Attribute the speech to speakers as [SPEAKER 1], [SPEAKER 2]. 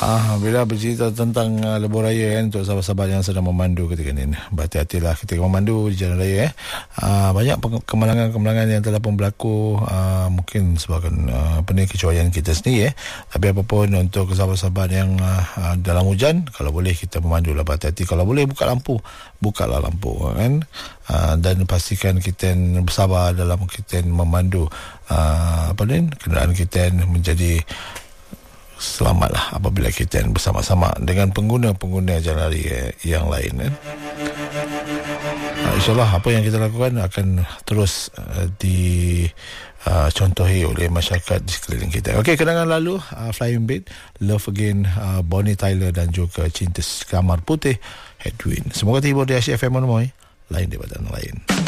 [SPEAKER 1] Bila bercerita tentang lebuh raya kan, untuk sahabat-sahabat yang sedang memandu ketika ini, berhati-hatilah ketika memandu di jalan raya. Banyak kemalangan-kemalangan yang telah pun berlaku, mungkin sebabkan kecuaian kita sendiri. Tapi apapun, untuk sahabat-sahabat yang dalam hujan, kalau boleh kita memandulah berhati-hati. Kalau boleh bukalah lampu kan. Dan pastikan kita bersabar dalam kita memandu kenderaan kita menjadi selamatlah apabila kita bersama-sama dengan pengguna-pengguna jalan raya yang lain. InsyaAllah apa yang kita lakukan akan terus dicontohi oleh masyarakat di sekeliling kita. Okey, kenangan lalu, Flying Bird, Love Again, Bonnie Tyler dan juga Cinta Kamar Putih, Hedwin. Semoga terhibur di Asyik FM Monomoy, lain daripada lain.